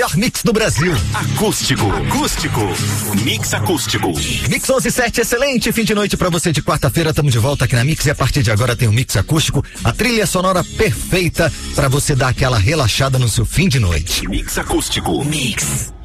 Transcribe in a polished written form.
Melhor mix do Brasil. Acústico. Mix acústico. Mix 11:07, excelente fim de noite pra você de quarta-feira. Estamos de volta aqui na Mix e a partir de agora tem o Mix acústico, a trilha sonora perfeita pra você dar aquela relaxada no seu fim de noite. Mix acústico. Mix.